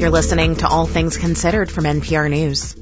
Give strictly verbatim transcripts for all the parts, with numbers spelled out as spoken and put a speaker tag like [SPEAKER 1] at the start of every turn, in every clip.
[SPEAKER 1] You're listening to All Things Considered from N P R News.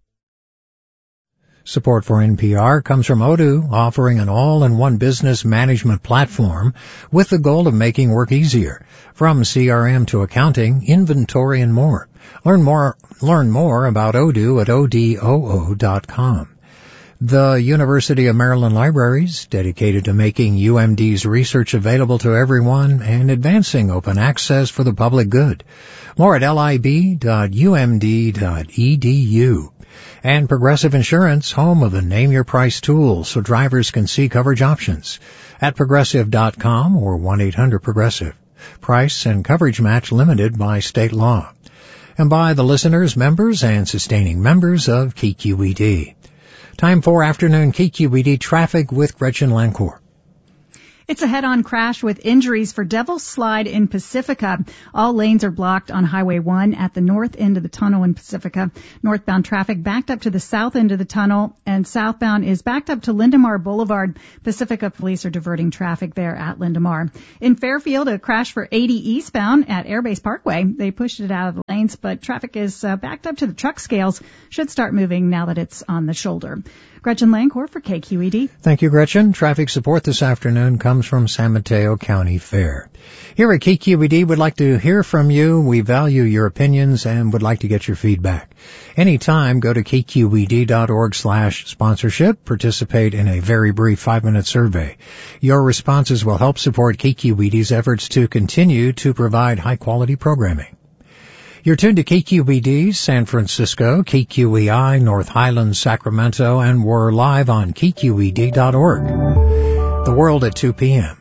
[SPEAKER 2] Support for N P R comes from Odoo, offering an all-in-one business management platform with the goal of making work easier. From C R M to accounting, inventory, and more. Learn more, learn more about Odoo at O D O O dot com. The University of Maryland Libraries, dedicated to making U M D's research available to everyone and advancing open access for the public good. More at lib dot U M D dot E D U. And Progressive Insurance, home of the Name Your Price tool so drivers can see coverage options. At progressive dot com or one eight hundred progressive. Price and coverage match limited by state law. And by the listeners, members, and sustaining members of K Q E D. Time for afternoon K Q E D traffic with Gretchen Lancourt.
[SPEAKER 3] It's a head-on crash with injuries for Devil's Slide in Pacifica. All lanes are blocked on Highway one at the north end of the tunnel in Pacifica. Northbound traffic backed up to the south end of the tunnel, and southbound is backed up to Lindemar Boulevard. Pacifica police are diverting traffic there at Lindemar. In Fairfield, a crash for eighty eastbound at Airbase Parkway. They pushed it out of the lanes, but traffic is uh, backed up to the truck scales. Should start moving now that it's on the shoulder. Gretchen Lancourt for K Q E D.
[SPEAKER 2] Thank you, Gretchen. Traffic support this afternoon comes from San Mateo County Fair. Here at K Q E D, we'd like to hear from you. We value your opinions and would like to get your feedback. Anytime, go to K Q E D dot org slash sponsorship. Participate in a very brief five-minute survey. Your responses will help support K Q E D's efforts to continue to provide high-quality programming. You're tuned to K Q E D, San Francisco, K Q E I, North Highlands, Sacramento, and we're live on K Q E D dot org. The World at two p.m.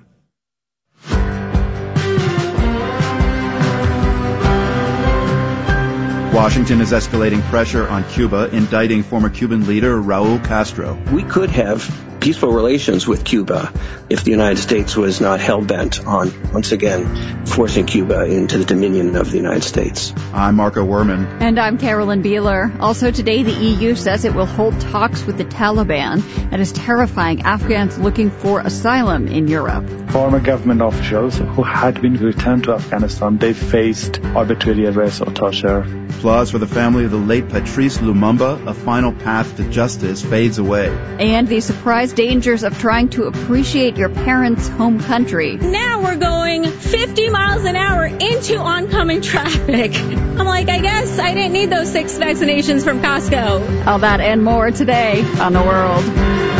[SPEAKER 4] Washington is escalating pressure on Cuba, indicting former Cuban leader Raul Castro.
[SPEAKER 5] We could have peaceful relations with Cuba if the United States was not hell-bent on, once again, forcing Cuba into the dominion of the United States.
[SPEAKER 4] I'm Marco Werman.
[SPEAKER 6] And I'm Carolyn Beeler. Also today, the E U says it will hold talks with the Taliban and is terrifying Afghans looking for asylum in Europe.
[SPEAKER 7] Former government officials who had been returned to Afghanistan, they faced arbitrary arrest or torture.
[SPEAKER 4] Plus, for the family of the late Patrice Lumumba, a final path to justice fades away.
[SPEAKER 6] And the surprise dangers of trying to appreciate your parents' home country.
[SPEAKER 8] Now we're going fifty miles an hour into oncoming traffic. I'm like, I guess I didn't need those six vaccinations from Costco.
[SPEAKER 6] All that and more today on The World.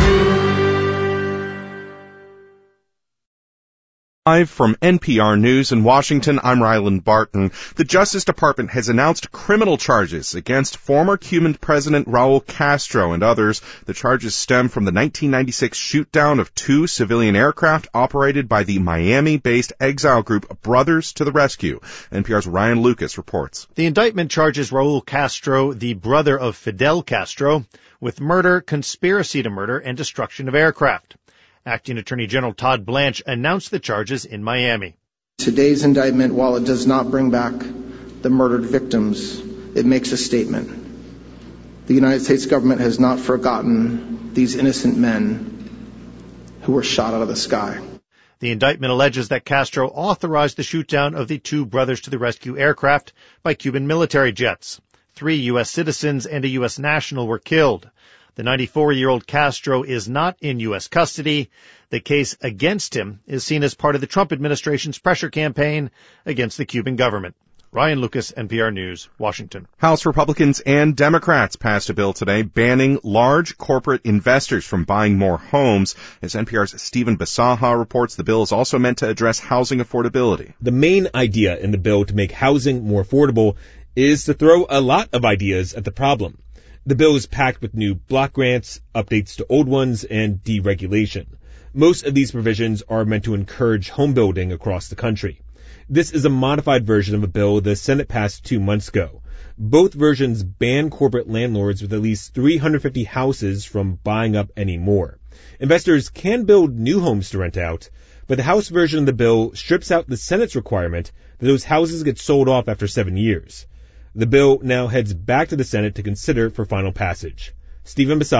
[SPEAKER 9] Live from N P R News in Washington, I'm Ryland Barton. The Justice Department has announced criminal charges against former Cuban President Raul Castro and others. The charges stem from the nineteen ninety-six shoot-down of two civilian aircraft operated by the Miami-based exile group Brothers to the Rescue. N P R's Ryan Lucas reports.
[SPEAKER 10] The indictment charges Raul Castro, the brother of Fidel Castro, with murder, conspiracy to murder, and destruction of aircraft. Acting Attorney General Todd Blanche announced the charges in Miami.
[SPEAKER 11] Today's indictment, while it does not bring back the murdered victims, it makes a statement. The United States government has not forgotten these innocent men who were shot out of the sky.
[SPEAKER 10] The indictment alleges that Castro authorized the shoot-down of the two Brothers to the Rescue aircraft by Cuban military jets. Three U S citizens and a U S national were killed. The ninety-four-year-old Castro is not in U S custody. The case against him is seen as part of the Trump administration's pressure campaign against the Cuban government. Ryan Lucas, N P R News, Washington.
[SPEAKER 9] House Republicans and Democrats passed a bill today banning large corporate investors from buying more homes. As N P R's Stephen Basaha reports, the bill is also meant to address housing affordability.
[SPEAKER 12] The main idea in the bill to make housing more affordable is to throw a lot of ideas at the problem. The bill is packed with new block grants, updates to old ones, and deregulation. Most of these provisions are meant to encourage home building across the country. This is a modified version of a bill the Senate passed two months ago. Both versions ban corporate landlords with at least three hundred fifty houses from buying up any more. Investors can build new homes to rent out, but the House version of the bill strips out the Senate's requirement that those houses get sold off after seven years. The bill now heads back to the Senate to consider for final passage. Stephen Basaha,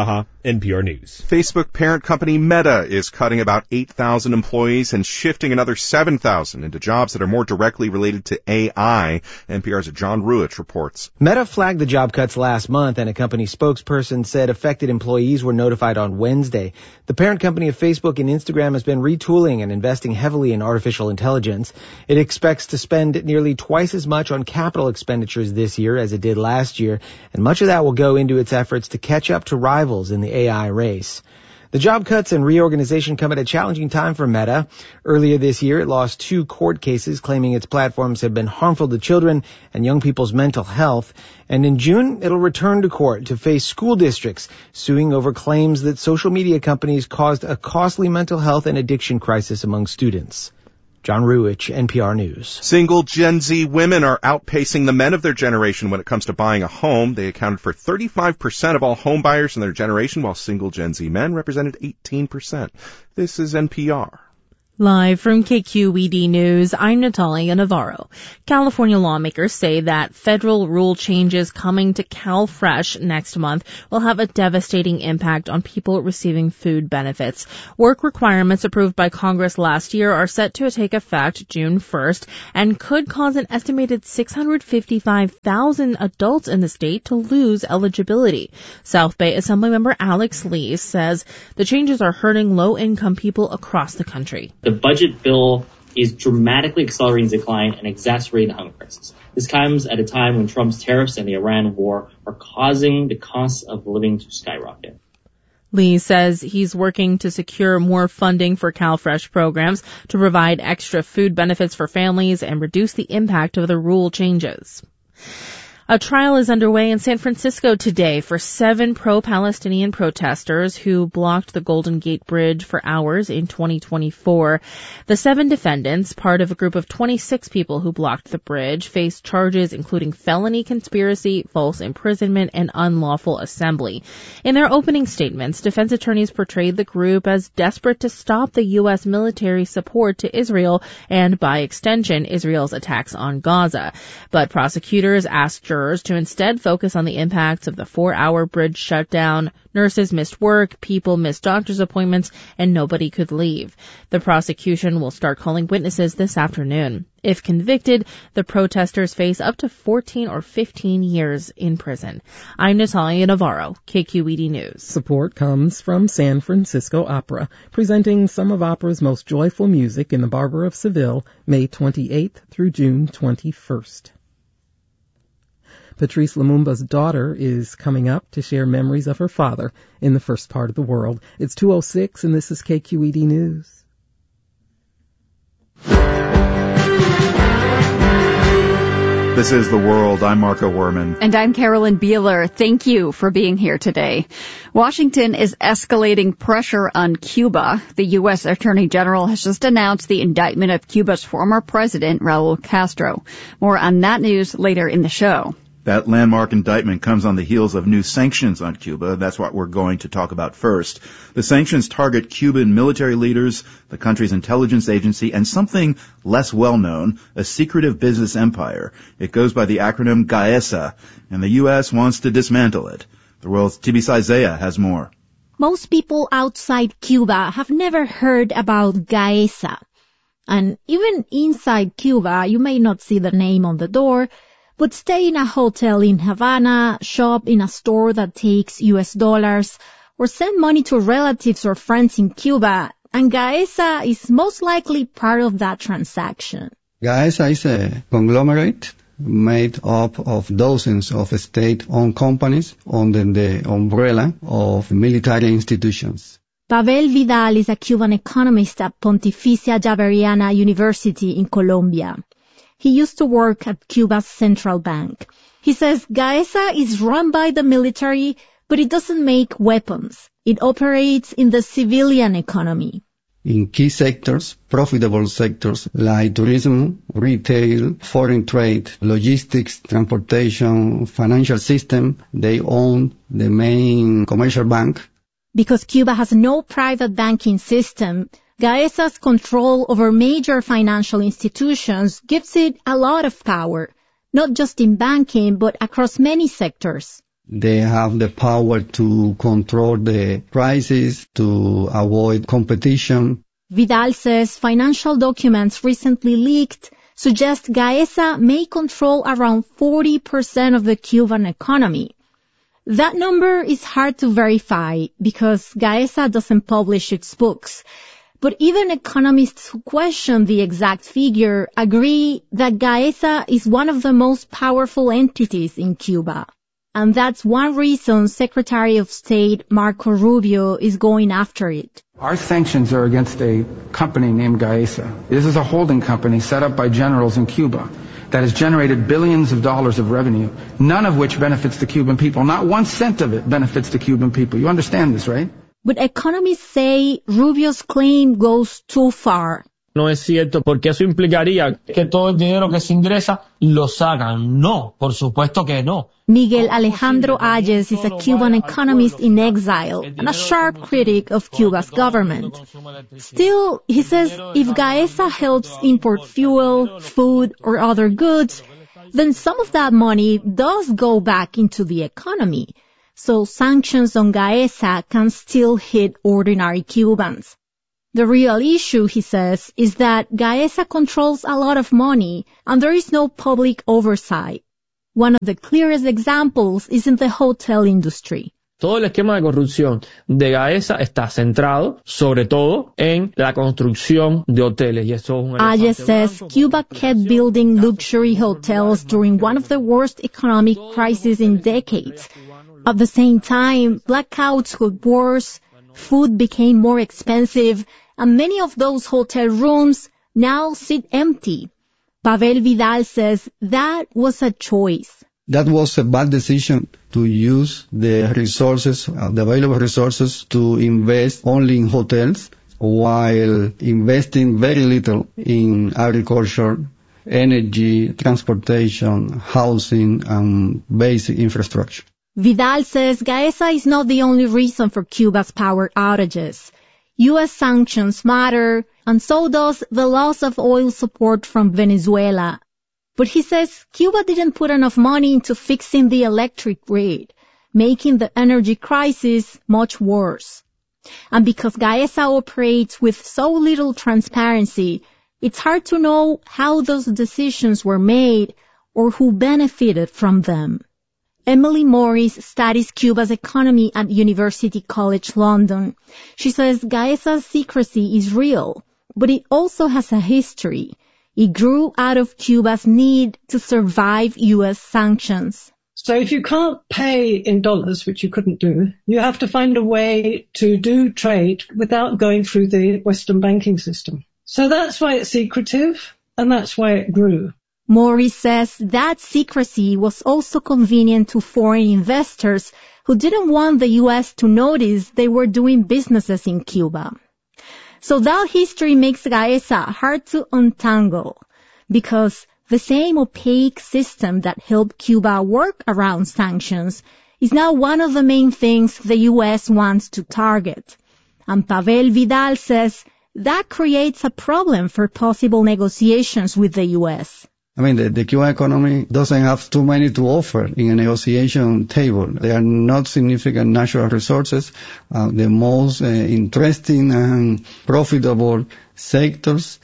[SPEAKER 12] N P R News.
[SPEAKER 9] Facebook parent company Meta is cutting about eight thousand employees and shifting another seven thousand into jobs that are more directly related to A I. N P R's John Ruich reports.
[SPEAKER 13] Meta flagged the job cuts last month, and a company spokesperson said affected employees were notified on Wednesday. The parent company of Facebook and Instagram has been retooling and investing heavily in artificial intelligence. It expects to spend nearly twice as much on capital expenditures this year as it did last year, and much of that will go into its efforts to catch up to rivals in the A I race. The job cuts and reorganization come at a challenging time for Meta. Earlier this year, it lost two court cases claiming its platforms have been harmful to children and young people's mental health. And in June, it'll return to court to face school districts suing over claims that social media companies caused a costly mental health and addiction crisis among students. John Ruich, N P R News.
[SPEAKER 9] Single Gen Z women are outpacing the men of their generation when it comes to buying a home. They accounted for thirty-five percent of all home buyers in their generation, while single Gen Z men represented eighteen percent. This is N P R.
[SPEAKER 14] Live from K Q E D News, I'm Natalia Navarro. California lawmakers say that federal rule changes coming to CalFresh next month will have a devastating impact on people receiving food benefits. Work requirements approved by Congress last year are set to take effect June first and could cause an estimated six hundred fifty-five thousand adults in the state to lose eligibility. South Bay Assemblymember Alex Lee says the changes are hurting low-income people across the country.
[SPEAKER 15] The budget bill is dramatically accelerating decline and exacerbating the hunger crisis. This comes at a time when Trump's tariffs and the Iran war are causing the cost of living to skyrocket.
[SPEAKER 14] Lee says he's working to secure more funding for CalFresh programs to provide extra food benefits for families and reduce the impact of the rule changes. A trial is underway in San Francisco today for seven pro-Palestinian protesters who blocked the Golden Gate Bridge for hours in twenty twenty-four. The seven defendants, part of a group of twenty-six people who blocked the bridge, face charges including felony conspiracy, false imprisonment, and unlawful assembly. In their opening statements, defense attorneys portrayed the group as desperate to stop the U S military support to Israel and, by extension, Israel's attacks on Gaza. But prosecutors asked jurors to instead focus on the impacts of the four-hour bridge shutdown. Nurses missed work, people missed doctor's appointments, and nobody could leave. The prosecution will start calling witnesses this afternoon. If convicted, the protesters face up to fourteen or fifteen years in prison. I'm Natalia Navarro, K Q E D News.
[SPEAKER 16] Support comes from San Francisco Opera, presenting some of opera's most joyful music in the Barber of Seville, May twenty-eighth through June twenty-first. Patrice Lumumba's daughter is coming up to share memories of her father in the first part of the world. It's two oh six, and this is K Q E D News.
[SPEAKER 4] This is The World. I'm Marco Werman.
[SPEAKER 6] And I'm Carolyn Beeler. Thank you for being here today. Washington is escalating pressure on Cuba. The U S Attorney General has just announced the indictment of Cuba's former president, Raul Castro. More on that news later in the show.
[SPEAKER 4] That landmark indictment comes on the heels of new sanctions on Cuba. That's what we're going to talk about first. The sanctions target Cuban military leaders, the country's intelligence agency, and something less well-known, a secretive business empire. It goes by the acronym GAESA, and the U S wants to dismantle it. The world's Tibisay Zaya has more.
[SPEAKER 17] Most people outside Cuba have never heard about GAESA. And even inside Cuba, you may not see the name on the door, but stay in a hotel in Havana, shop in a store that takes U S dollars, or send money to relatives or friends in Cuba, and GAESA is most likely part of that transaction.
[SPEAKER 18] GAESA is a conglomerate made up of dozens of state-owned companies under the umbrella of military institutions.
[SPEAKER 17] Pavel Vidal is a Cuban economist at Pontificia Javeriana University in Colombia. He used to work at Cuba's central bank. He says GAESA is run by the military, but it doesn't make weapons. It operates in the civilian economy.
[SPEAKER 18] In key sectors, profitable sectors like tourism, retail, foreign trade, logistics, transportation, financial system, they own the main commercial bank.
[SPEAKER 17] Because Cuba has no private banking system, GAESA's control over major financial institutions gives it a lot of power, not just in banking, but across many sectors.
[SPEAKER 18] They have the power to control the prices, to avoid competition.
[SPEAKER 17] Vidal says financial documents recently leaked suggest Gaesa may control around forty percent of the Cuban economy. That number is hard to verify because Gaesa doesn't publish its books. But even economists who question the exact figure agree that Gaesa is one of the most powerful entities in Cuba. And that's one reason Secretary of State Marco Rubio is going after it.
[SPEAKER 19] Our sanctions are against a company named Gaesa. This is a holding company set up by generals in Cuba that has generated billions of dollars of revenue, none of which benefits the Cuban people. Not one cent of it benefits the Cuban people. You understand this, right?
[SPEAKER 17] But economists say Rubio's claim goes too far.
[SPEAKER 20] No es cierto, porque eso implicaría que todo el dinero que se ingresa lo sacan. No, por supuesto que no.
[SPEAKER 17] Miguel Alejandro Ayes is a Cuban economist in exile and a sharp critic of Cuba's government. Still, he says if Gaesa helps import fuel, food, or other goods, then some of that money does go back into the economy. So sanctions on Gaesa can still hit ordinary Cubans. The real issue, he says, is that Gaesa controls a lot of money and there is no public oversight. One of the clearest examples is in the hotel industry.
[SPEAKER 20] Todo el esquema de corrupción de Gaesa está centrado, sobre todo, en la construcción de hoteles. Y eso es un
[SPEAKER 17] Ayes says Cuba kept building luxury hotels during one of the worst economic crises in decades. At the same time, blackouts got worse, food became more expensive, and many of those hotel rooms now sit empty. Pavel Vidal says that was a choice.
[SPEAKER 18] That was a bad decision to use the resources, uh, the available resources to invest only in hotels while investing very little in agriculture, energy, transportation, housing, and basic infrastructure.
[SPEAKER 17] Vidal says Gaesa is not the only reason for Cuba's power outages. U S sanctions matter, and so does the loss of oil support from Venezuela. But he says Cuba didn't put enough money into fixing the electric grid, making the energy crisis much worse. And because Gaesa operates with so little transparency, it's hard to know how those decisions were made or who benefited from them. Emily Morris studies Cuba's economy at University College London. She says Gaesa's secrecy is real, but it also has a history. It grew out of Cuba's need to survive U S sanctions.
[SPEAKER 21] So if you can't pay in dollars, which you couldn't do, you have to find a way to do trade without going through the Western banking system. So that's why it's secretive, and that's why it grew.
[SPEAKER 17] Morris says that secrecy was also convenient to foreign investors who didn't want the U S to notice they were doing businesses in Cuba. So that history makes Gaesa hard to untangle because the same opaque system that helped Cuba work around sanctions is now one of the main things the U S wants to target. And Pavel Vidal says that creates a problem for possible negotiations with the U S.
[SPEAKER 18] I mean, the, the Cuban economy doesn't have too many to offer in a negotiation table. There are not significant natural resources. Uh, the most uh, interesting and profitable sectors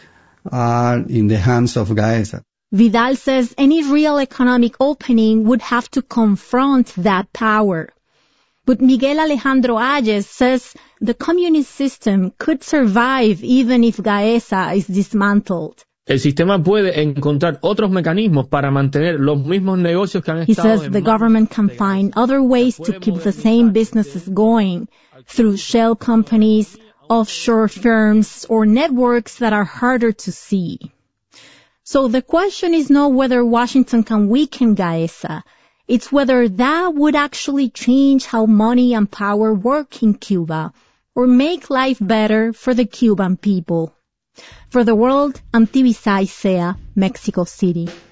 [SPEAKER 18] are in the hands of Gaesa.
[SPEAKER 17] Vidal says any real economic opening would have to confront that power. But Miguel Alejandro Ayes says the communist system could survive even if Gaesa is dismantled.
[SPEAKER 20] El sistema puede encontrar otros mecanismos para mantener los mismos negocios que han
[SPEAKER 17] He
[SPEAKER 20] estado
[SPEAKER 17] says
[SPEAKER 20] en
[SPEAKER 17] the government can find other ways to keep the same businesses going through shell companies, offshore firms, or networks that are harder to see. So the question is not whether Washington can weaken Gaesa. It's whether that would actually change how money and power work in Cuba or make life better for the Cuban people. For the World, I'm Tibisay Sea, Mexico City.